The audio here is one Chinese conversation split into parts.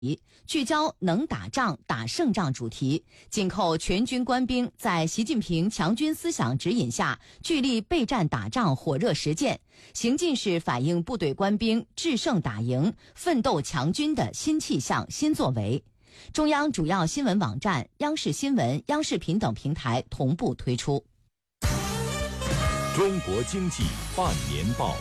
聚焦能打仗、打胜仗主题，紧扣全军官兵在习近平强军思想指引下，聚力备战打仗火热实践，行进式反映部队官兵制胜打赢、奋斗强军的新气象、新作为。中央主要新闻网站、央视新闻、央视频等平台同步推出。 中国经济半年报。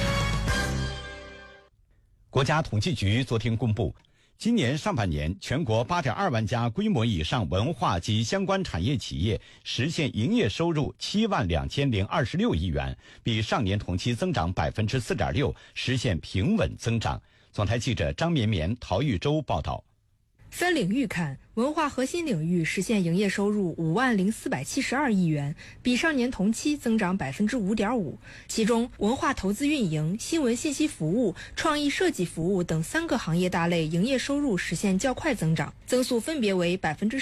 国家统计局昨天公布，今年上半年全国8.2万家规模以上文化及相关产业企业实现营业收入72026亿元，比上年同期增长4.6%，实现平稳增长。总台记者张绵绵、陶玉洲报道。 分领域看，文化核心领域实现营业收入50472亿元，比上年同期增长5.5%。其中，文化投资运营、新闻信息服务、创意设计服务等3个行业大类营业收入实现较快增长，增速分别为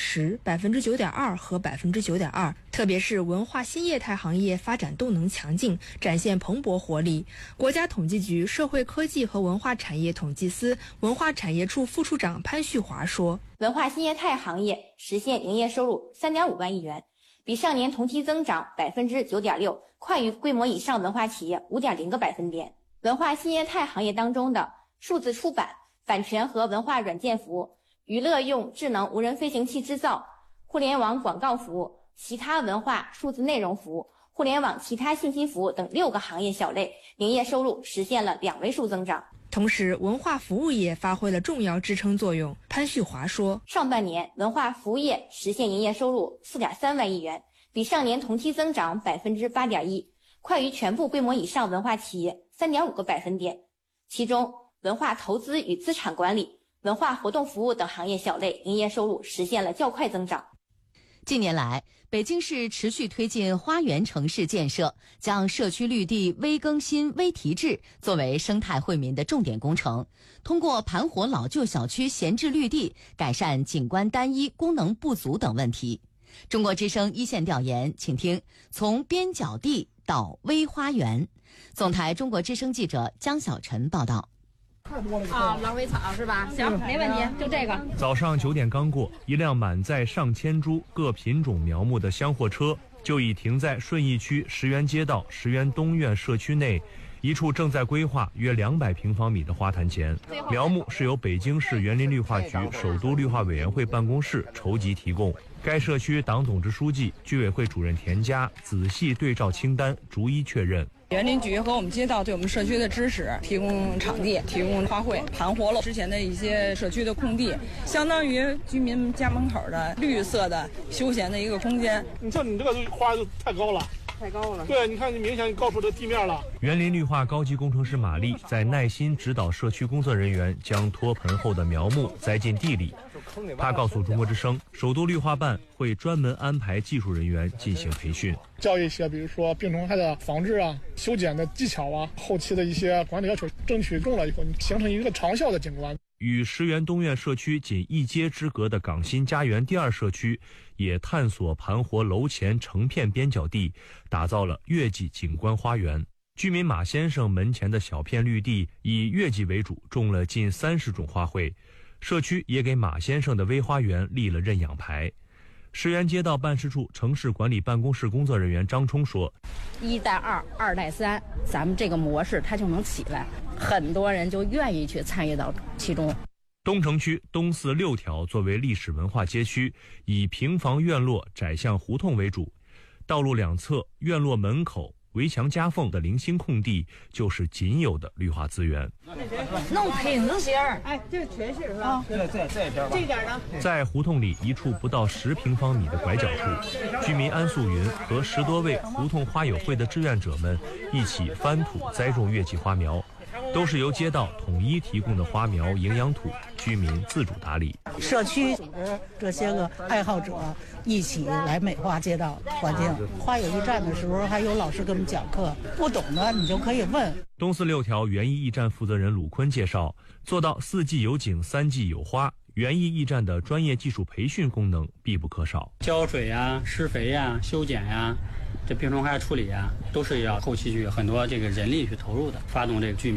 10%、9.2%和9.2%。特别是文化新业态行业发展动能强劲，展现蓬勃活力。国家统计局社会科技和文化产业统计司文化产业处副处长潘旭华说， 文化新业态行业实现营业收入3.5万亿元，比上年同期增长9.6%，快于规模以上文化企业5.0个百分点。文化新业态行业当中的数字出版、版权和文化软件服务、娱乐用智能无人飞行器制造、互联网广告服务、其他文化数字内容服务、互联网其他信息服务等6个行业小类营业收入实现了2位数增长。 同时，文化服务业发挥了重要支撑作用。潘旭华说， 上半年文化服务业实现营业收入4.3万亿元，比上年同期增长8.1%，快于全部规模以上文化企业3.5个百分点。其中，文化投资与资产管理、文化活动服务等行业小类营业收入实现了较快增长。 近年来，北京市持续推进花园城市建设，将社区绿地微更新、微提质作为生态惠民的重点工程，通过盘活老旧小区闲置绿地，改善景观单一、功能不足等问题。中国之声一线调研，请听从边角地到微花园。总台中国之声记者江小晨报道。 狼尾草是吧？行，没问题，就这个。 早上9点刚过，一辆满载上千株各品种苗木的厢货车就已停在顺义区石园街道石园东苑社区内一处正在规划约200平方米的花坛前。苗木是由北京市园林绿化局首都绿化委员会办公室筹集提供。该社区党董支书记、居委会主任田家仔细对照清单，逐一确认。 园林局和我们街道对我们社区的支持，提供场地，提供花卉，盘活了之前的一些社区的空地，相当于居民家门口的绿色的休闲的一个空间。 你像你这个花太高了。 太高了， 对，你看你明显高出这地面了。 园林绿化高级工程师马丽在耐心指导社区工作人员将托盆后的苗木栽进地里。他告诉中国之声，首都绿化办会专门安排技术人员进行培训， 教一些比如说病虫害的防治啊、修剪的技巧啊、后期的一些管理要求，争取中了以后，你形成一个长效的景观。 与石园东苑社区仅1街之隔的港新家园第2社区，也探索盘活楼前成片边角地，打造了月季景观花园。居民马先生门前的小片绿地以月季为主，种了近30种花卉。社区也给马先生的微花园立了认养牌。石园街道办事处城市管理办公室工作人员张冲说 ，1带2，2带3，咱们这个模式它就能起来，很多人就愿意去参与到其中。 东城区东四6条作为历史文化街区，以平房院落窄巷胡同为主，道路两侧、院落门口、围墙夹缝的零星空地就是仅有的绿化资源。 弄品字形， 哎，这是全是吧？ 这边吧。 这边呢？ 在胡同里一处不到10平方米的拐角处，居民安素云和10多位胡同花友会的志愿者们一起翻土栽种月季花苗，都是由街道统一提供的花苗营养土，居民自主打理。 社区这些个爱好者一起来美化街道环境。花友驿站的时候还有老师给我们讲课，不懂的你就可以问。 东四6条园艺驿站负责人鲁坤介绍，做到4季有景3季有花，园艺驿站的专业技术培训功能必不可少。 浇水呀、施肥呀、修剪呀，这病虫害处理呀，都是要后期去很多这个人力去投入的，发动这个居民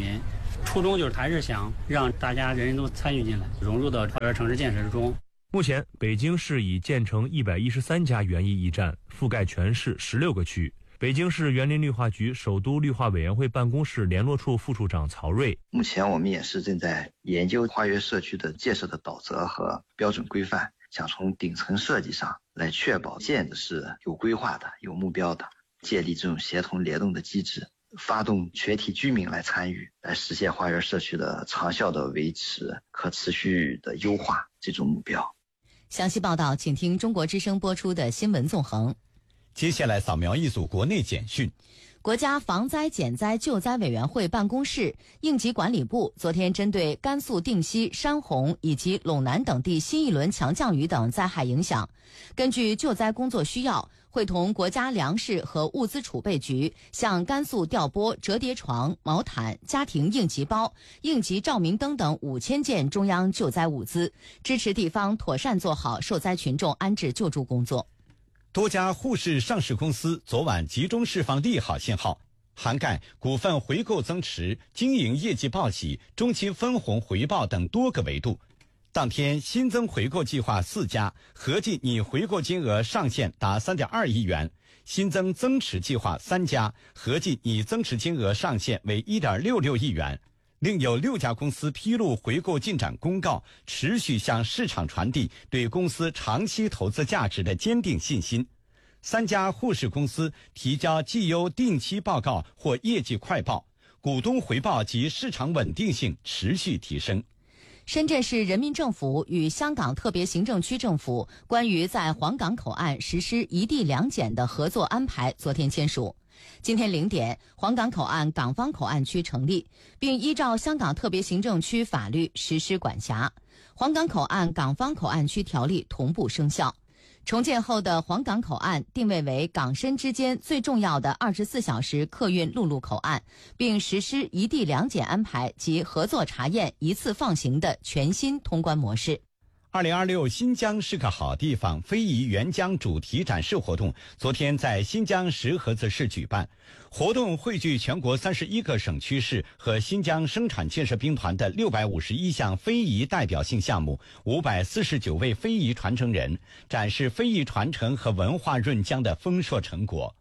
初衷就是还是想让大家人人都参与进来，融入到花园城市建设之中。 目前，北京市已建成113家园艺驿站，覆盖全市16个区。北京市园林绿化局首都绿化委员会办公室联络处副处长曹瑞： 目前我们也是正在研究花园社区的建设的导则和标准规范，想从顶层设计上来确保建的是有规划的、有目标的，建立这种协同联动的机制，发动全体居民来参与，来实现花园社区的长效的维持、可持续的优化这种目标。 详细报道，请听中国之声播出的新闻纵横。 接下来扫描一组国内简讯。 国家防灾减灾救灾委员会办公室、应急管理部昨天针对甘肃定西、山洪以及陇南等地新一轮强降雨等灾害影响，根据救灾工作需要，会同国家粮食和物资储备局向甘肃调拨折叠床、毛毯、家庭应急包、应急照明灯等5000件中央救灾物资，支持地方妥善做好受灾群众安置救助工作。 多家沪市上市公司昨晚集中释放利好信号，涵盖股份回购增持、经营业绩报喜、中期分红回报等多个维度。当天新增回购计划4家，合计拟回购金额上限达3.2亿元；新增增持计划3家，合计拟增持金额上限为1.66亿元。另有6家公司披露回购进展公告，持续向市场传递对公司长期投资价值的坚定信心。3家沪市公司提交绩优定期报告或业绩快报，股东回报及市场稳定性持续提升。 深圳市人民政府与香港特别行政区政府关于在皇岗口岸实施一地两检的合作安排昨天签署。今天0点，皇岗口岸港方口岸区成立，并依照香港特别行政区法律实施管辖。皇岗口岸港方口岸区条例同步生效。重建后的皇岗口岸定位为港深之间最重要的24小时客运陆路口岸，并实施一地两检安排及合作查验一次放行的全新通关模式。 2026新疆是个好地方非遗援疆主题展示活动昨天在新疆石河子市举办，活动汇聚全国31个省区市和新疆生产建设兵团的651项非遗代表性项目，549位非遗传承人，展示非遗传承和文化润疆的丰硕成果。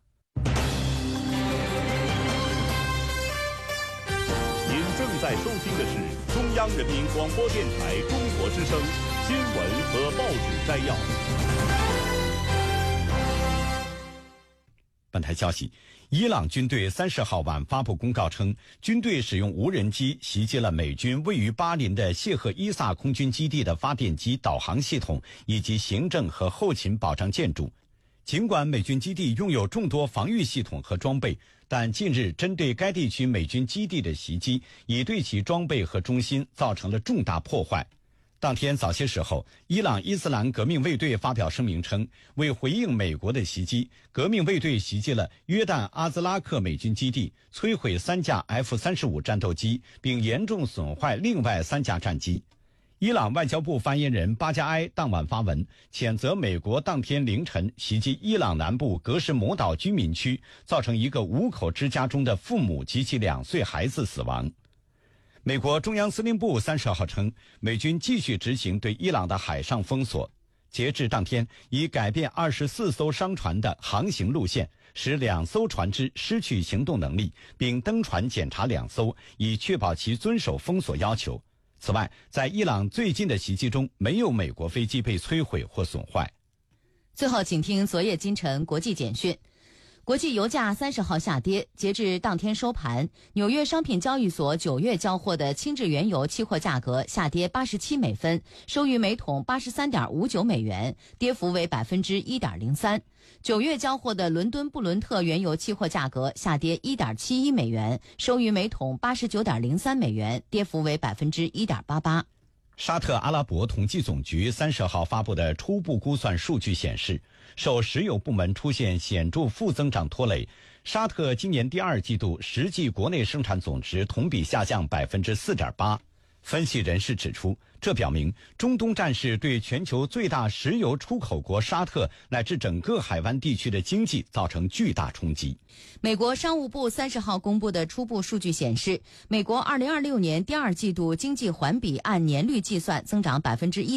您正在收听的是中央人民广播电台中国之声新闻和报纸摘要。 本台消息，伊朗军队30号晚发布公告称，军队使用无人机袭击了美军位于巴林的谢赫伊萨空军基地的发电机导航系统以及行政和后勤保障建筑。尽管美军基地拥有众多防御系统和装备，但近日针对该地区美军基地的袭击已对其装备和中心造成了重大破坏。当天早些时候，伊朗伊斯兰革命卫队发表声明称，为回应美国的袭击，革命卫队袭击了约旦阿兹拉克美军基地，摧毁3架 F-35战斗机，并严重损坏另外3架战机。伊朗外交部发言人巴加埃当晚发文，谴责美国当天凌晨袭击伊朗南部格什摩岛居民区，造成一个5口之家中的父母及其2岁孩子死亡。美国中央司令部30号称，美军继续执行对伊朗的海上封锁，截至当天已改变24艘商船的航行路线，使2艘船只失去行动能力，并登船检查2艘，以确保其遵守封锁要求。此外，在伊朗最近的袭击中，没有美国飞机被摧毁或损坏。 最后，请听昨夜今晨国际简讯。国际油价30号下跌，截至当天收盘，纽约商品交易所9月交货的轻质原油期货价格下跌87美分，收于每桶83.59美元，跌幅为 1.03%。9月交货的伦敦布伦特原油期货价格下跌 1.71美元，收于每桶89.03美元，跌幅为 1.88%。 沙特阿拉伯统计总局30号发布的初步估算数据显示，受石油部门出现显著负增长拖累，沙特今年第2季度实际国内生产总值同比下降 4.8%。 分析人士指出，这表明中东战事对全球最大石油出口国沙特乃至整个海湾地区的经济造成巨大冲击。 美国商务部30号公布的初步数据显示，美国2026年第2季度经济环比按年率计算增长1%。